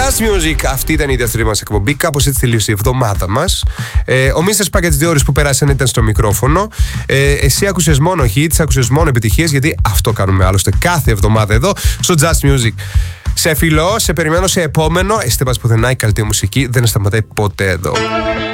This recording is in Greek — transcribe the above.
Just Music, αυτή ήταν η δεύτερη μας εκπομπή. Κάπως έτσι τελείωσε η εβδομάδα μας. Ο Mr. Spaghetti 2 ώρες που πέρασαν ήταν στο μικρόφωνο. Εσύ άκουσες μόνο hits, άκουσες μόνο επιτυχίες, γιατί αυτό κάνουμε άλλωστε κάθε εβδομάδα εδώ στο Just Music. Σε φιλώ, σε περιμένω σε επόμενο. Είστε μας πουθενά, η καλύτερη μουσική δεν σταματάει ποτέ εδώ.